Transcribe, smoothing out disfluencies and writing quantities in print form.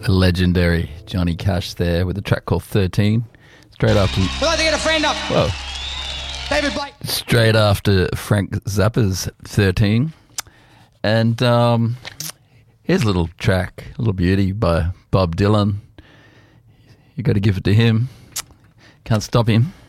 The legendary Johnny Cash there with a track called 13. Straight after... We'd like to get a friend up. Whoa. David Blake. Straight after Frank Zappa's 13. And here's a little track, a little beauty by Bob Dylan. You got to give it to him. Can't stop him.